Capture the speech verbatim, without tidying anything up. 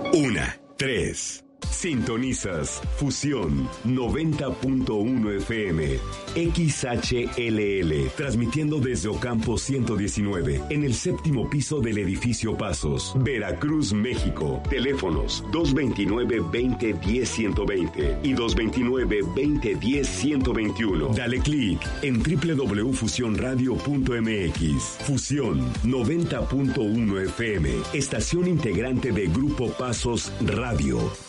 Una, tres. Sintonizas Fusión noventa punto uno F M, X H L L, transmitiendo desde Ocampo ciento diecinueve, en el séptimo piso del edificio Pasos, Veracruz, México. Teléfonos dos veintinueve, veinte, diez, ciento veinte y dos veintinueve, veinte, diez, ciento veintiuno. Dale clic en doble u doble u doble u punto fusión radio punto m x. Fusión noventa punto uno F M, estación integrante de Grupo Pasos Radio.